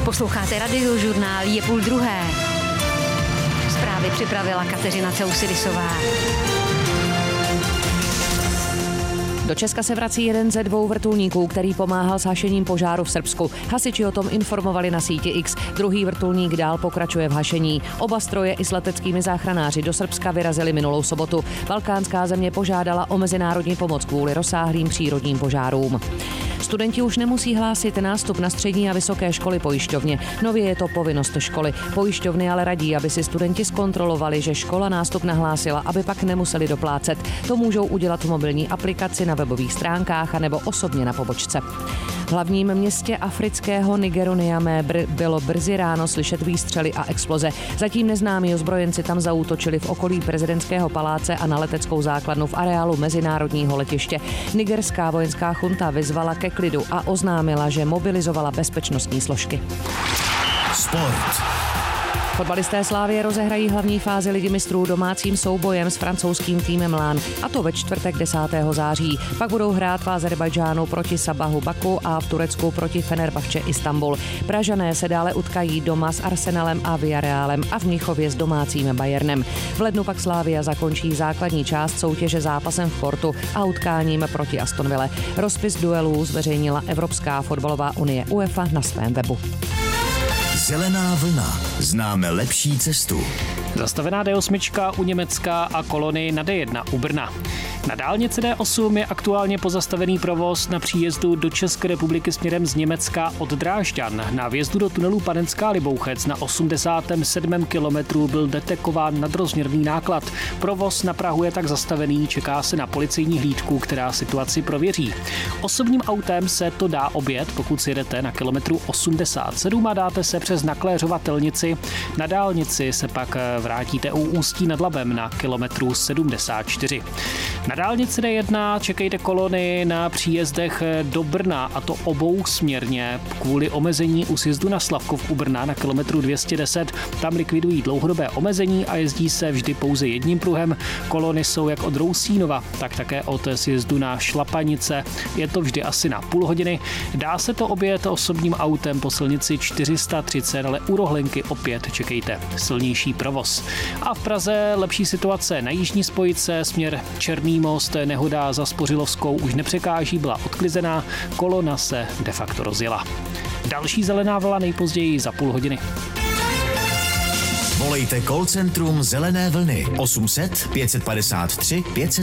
Posloucháte Radiožurnál, je 12:30. Zprávy připravila Kateřina Ceusidisová. Do Česka se vrací jeden ze 2 vrtulníků, který pomáhal s hašením požáru v Srbsku. Hasiči o tom informovali na síti X. Druhý vrtulník dál pokračuje v hašení. Oba stroje i s leteckými záchranáři do Srbska vyrazili minulou sobotu. Balkánská země požádala o mezinárodní pomoc kvůli rozsáhlým přírodním požárům. Studenti už nemusí hlásit nástup na střední a vysoké školy pojišťovně. Nově je to povinnost školy. Pojišťovny ale radí, aby si studenti zkontrolovali, že škola nástup nahlásila, aby pak nemuseli doplácet. To můžou udělat v mobilní aplikaci, na webových stránkách a nebo osobně na pobočce. V hlavním městě afrického Nigeru Niamey bylo brzy ráno slyšet výstřely a exploze. Zatím neznámí ozbrojenci tam zaútočili v okolí prezidentského paláce a na leteckou základnu v areálu mezinárodního letiště. Nigerská vojenská chunta vyzvala ke klidu a oznámila, že mobilizovala bezpečnostní složky. Sport. Fotbalisté Slavie rozehrají hlavní fázi Ligy mistrů domácím soubojem s francouzským týmem Lán, a to ve čtvrtek 10. září. Pak budou hrát v Azerbajdžánu proti Sabahu Baku a v Turecku proti Fenerbahce Istanbul. Pražané se dále utkají doma s Arsenalem a Villarrealem a v Mnichově s domácím Bayernem. V lednu pak Slavia zakončí základní část soutěže zápasem v Portu a utkáním proti Aston Ville. Rozpis duelů zveřejnila Evropská fotbalová unie UEFA na svém webu. Zelená vlna. Známe lepší cestu. Zastavená D8 u Německa a kolony na D1 u Brna. Na dálnici D8 je aktuálně pozastavený provoz na příjezdu do České republiky směrem z Německa od Drážďan. Na vjezdu do tunelu Panenská Libouchec na 87. kilometru byl detekován nadrozměrný náklad. Provoz na Prahu je tak zastavený, čeká se na policejní hlídku, která situaci prověří. Osobním autem se to dá objet, pokud si jedete na kilometru 87 a dáte se přes Nakléřovatelnici. Na dálnici se pak vrátíte u Ústí nad Labem na kilometru 74. Na dálnici D1 čekejte kolony na příjezdech do Brna, a to obousměrně. Kvůli omezení u sjezdu na Slavkov u Brna na kilometru 210 tam likvidují dlouhodobé omezení a jezdí se vždy pouze jedním pruhem. Kolony jsou jak od Rousínova, tak také od sjezdu na Šlapanice. Je to vždy asi na půl hodiny. Dá se to objet osobním autem po silnici 430, ale u Rohlenky opět čekejte silnější provoz. A v Praze lepší situace na jižní spojce, směr Černý most, nehoda za Spořilovskou už nepřekáží, byla odklizená, kolona se de facto rozjela. Další zelená vlna nejpozději za půl hodiny. Volejte call centrum Zelené vlny 800 553 500.